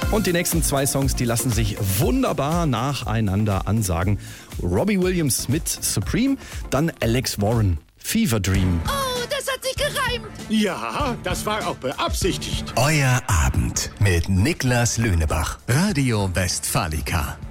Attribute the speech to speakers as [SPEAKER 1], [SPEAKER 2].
[SPEAKER 1] Und die nächsten 2 Songs, die lassen sich wunderbar nacheinander ansagen. Robbie Williams mit Supreme, dann Alex Warren, Fever Dream.
[SPEAKER 2] Oh, das hat sich gereimt.
[SPEAKER 3] Ja, das war auch beabsichtigt.
[SPEAKER 4] Euer Abend mit Niklas Lünebach. Radio Westfalica.